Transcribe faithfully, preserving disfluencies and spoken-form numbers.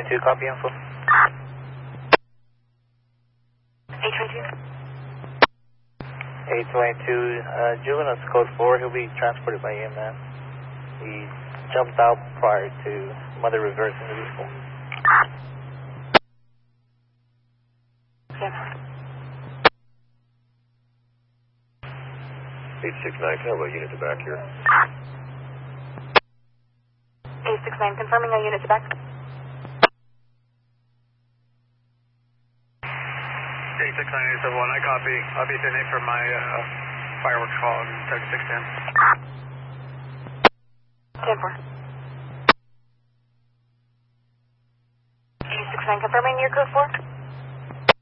twenty-two, copy info. eight twenty-two. eight twenty-two, uh, juvenile's code four, he'll be transported by E M S. He jumped out prior to mother reversing the vehicle. eight six nine, can I have a unit to back here? eight six nine, confirming a unit to back. eight six nine eight seven one, I copy. I'll be sending for my uh, fireworks call on thirty-six ten. ten four. eight six nine, confirming your code four.